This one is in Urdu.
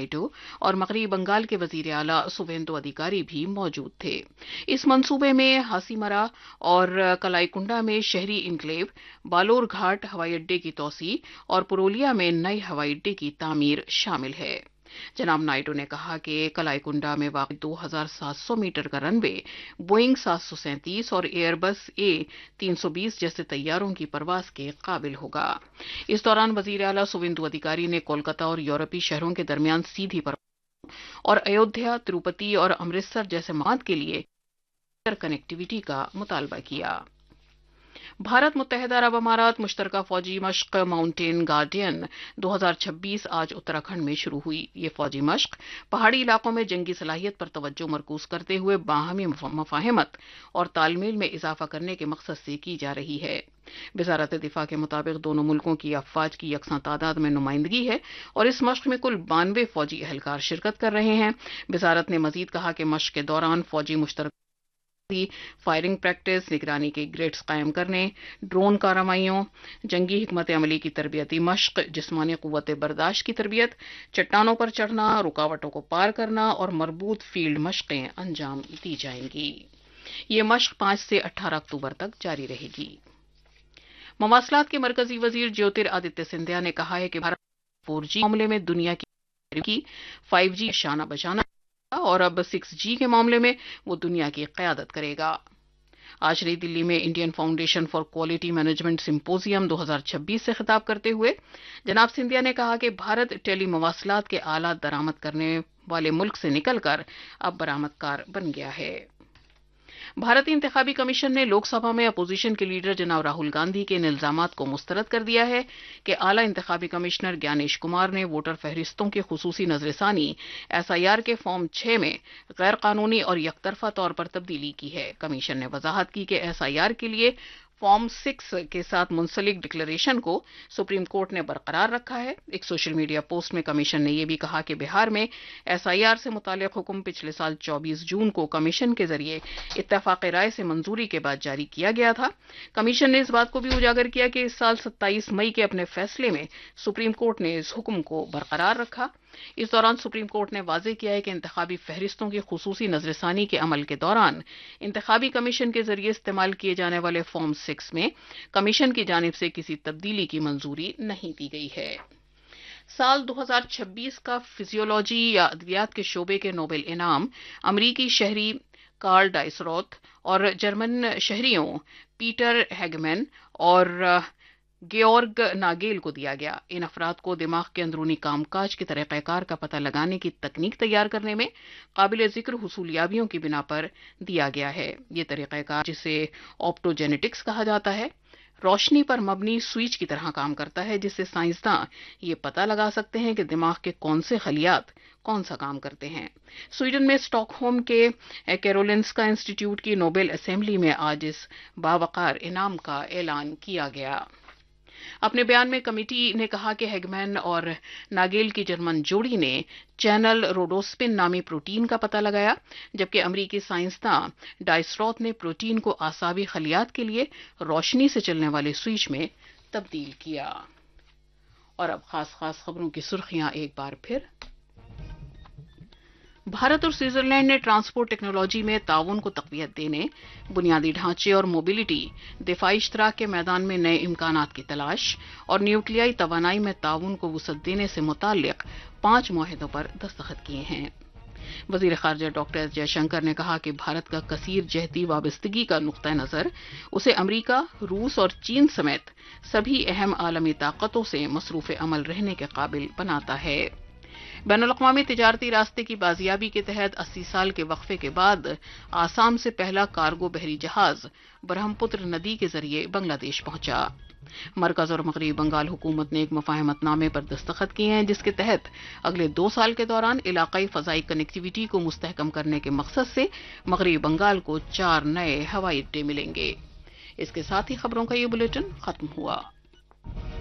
نائیڈو اور مغربی بنگال کے وزیر اعلیٰ سوویندو ادھیکاری بھی موجود تھے۔ اس منصوبے میں ہاسیمرا اور کلائی کنڈا میں شہری انکلیو، بالور گھاٹ ہوائی اڈے کی توسیع اور پرولیا میں نئے ہوائی اڈے کی تعمیر شامل ہے۔ جناب نائیڈو نے کہا کہ کلائی کنڈا میں واقع 2700 میٹر کا رن وے بوئنگ 737 اور ایئر بس A320 جیسے طیاروں کی پرواز کے قابل ہوگا۔ اس دوران وزیر اعلیٰ سوویندو ادھیکاری نے کولکاتہ اور یورپی شہروں کے درمیان سیدھی پرواز اور ایودھیا، تروپتی اور امرتسر جیسے مقامات کے لیے انٹر کنیکٹیویٹی کا مطالبہ کیا۔ بھارت متحدہ عرب امارات مشترکہ فوجی مشق ماؤنٹین گارڈین 2026 آج اتراکھنڈ میں شروع ہوئی۔ یہ فوجی مشق پہاڑی علاقوں میں جنگی صلاحیت پر توجہ مرکوز کرتے ہوئے باہمی مفاہمت اور تال میل میں اضافہ کرنے کے مقصد سے کی جا رہی ہے۔ وزارت دفاع کے مطابق دونوں ملکوں کی افواج کی یکساں تعداد میں نمائندگی ہے اور اس مشق میں کل 92 فوجی اہلکار شرکت کر رہے ہیں۔ وزارت نے مزید کہا کہ مشق کے دوران فوجی مشترکہ فائرنگ پریکٹس، نگرانی کے گریڈز قائم کرنے، ڈرون کارروائیوں، جنگی حکمت عملی کی تربیتی مشق، جسمانی قوت برداشت کی تربیت، چٹانوں پر چڑھنا، رکاوٹوں کو پار کرنا اور مربوط فیلڈ مشقیں انجام دی جائیں گی۔ یہ مشق 5 سے 18 اکتوبر تک جاری رہے گی۔ مواصلات کے مرکزی وزیر جیوتر آدتیہ سندھیا نے کہا ہے کہ بھارت 4G معاملے میں دنیا کی 5G شانہ بشانہ اور اب 6G کے معاملے میں وہ دنیا کی قیادت کرے گا۔ آج نئی دلی میں Indian foundation for quality management symposium 2026 سے خطاب کرتے ہوئے جناب سندھیا نے کہا کہ بھارت ٹیلی مواصلات کے آلات درآمد کرنے والے ملک سے نکل کر اب برآمد کار بن گیا ہے۔ بھارتی انتخابی کمیشن نے لوک سبھا میں اپوزیشن کے لیڈر جناب راہل گاندھی کے ان الزامات کو مسترد کر دیا ہے کہ اعلیٰ انتخابی کمشنر گیانیش کمار نے ووٹر فہرستوں کی خصوصی نظر ثانی SIR کے فارم 6 میں غیر قانونی اور یک طرفہ طور پر تبدیلی کی ہے۔ کمیشن نے وضاحت کی کہ SIR کے لیے فارم 6 کے ساتھ منسلک ڈکلریشن کو سپریم کورٹ نے برقرار رکھا ہے۔ ایک سوشل میڈیا پوسٹ میں کمیشن نے یہ بھی کہا کہ بہار میں SIR سے متعلق حکم پچھلے سال 24 جون کو کمیشن کے ذریعے اتفاق رائے سے منظوری کے بعد جاری کیا گیا تھا۔ کمیشن نے اس بات کو بھی اجاگر کیا کہ اس سال 27 مئی کے اپنے فیصلے میں سپریم کورٹ نے اس حکم کو برقرار رکھا۔ اس دوران سپریم کورٹ نے واضح کیا ہے کہ انتخابی فہرستوں کی خصوصی نظر ثانی کے عمل کے دوران انتخابی کمیشن کے ذریعے استعمال کیے جانے والے فارم 6 میں کمیشن کی جانب سے کسی تبدیلی کی منظوری نہیں دی گئی ہے۔ سال 2026 کا فزیولوجی یا ادویات کے شعبے کے نوبل انعام امریکی شہری کارل ڈائسروت اور جرمن شہریوں پیٹر ہیگمین اور گیورگ ناگیل کو دیا گیا۔ ان افراد کو دماغ کے اندرونی کام کاج کے طریقہ کار کا پتہ لگانے کی تکنیک تیار کرنے میں قابل ذکر حصولیابیوں کی بنا پر دیا گیا ہے۔ یہ طریقہ کار، جسے آپٹوجینیٹکس کہا جاتا ہے، روشنی پر مبنی سوئچ کی طرح کام کرتا ہے، جس سے سائنسداں یہ پتہ لگا سکتے ہیں کہ دماغ کے کون سے خلیات کون سا کام کرتے ہیں۔ سویڈن میں اسٹاک ہوم کے کیرولنسکا انسٹی ٹیوٹ کی نوبل اسمبلی میں آج اس باوقار انعام کا اعلان کیا گیا۔ اپنے بیان میں کمیٹی نے کہا کہ ہیگمین اور ناگیل کی جرمن جوڑی نے چینل روڈوسپن نامی پروٹین کا پتہ لگایا، جبکہ امریکی سائنسداں ڈائسروت نے پروٹین کو اعصابی خلیات کے لیے روشنی سے چلنے والے سوئچ میں تبدیل کیا۔ اور اب خاص خبروں کی سرخیاں ایک بار پھر۔ بھارت اور سوئٹزرلینڈ نے ٹرانسپورٹ ٹیکنالوجی میں تعاون کو تقویت دینے، بنیادی ڈھانچے اور موبلٹی، دفاعی اشتراک کے میدان میں نئے امکانات کی تلاش اور نیوکلیائی توانائی میں تعاون کو وسعت دینے سے متعلق 5 معاہدوں پر دستخط کیے ہیں۔ وزیر خارجہ ڈاکٹر ایس جے شنکر نے کہا کہ بھارت کا کثیر جہتی وابستگی کا نقطہ نظر اسے امریکہ، روس اور چین سمیت سبھی اہم عالمی طاقتوں سے مصروف عمل رہنے کے قابل بناتا ہے۔ بین الاقوامی تجارتی راستے کی بازیابی کے تحت 80 سال کے وقفے کے بعد آسام سے پہلا کارگو بحری جہاز برہم پتر ندی کے ذریعے بنگلہ دیش پہنچا۔ مرکز اور مغربی بنگال حکومت نے ایک مفاہمت نامے پر دستخط کیے ہیں، جس کے تحت اگلے 2 سال کے دوران علاقائی فضائی کنیکٹیویٹی کو مستحکم کرنے کے مقصد سے مغربی بنگال کو 4 نئے ہوائی اڈے ملیں گے۔ اس کے ساتھ ہی خبروں کا یہ بلیٹن ختم ہوا۔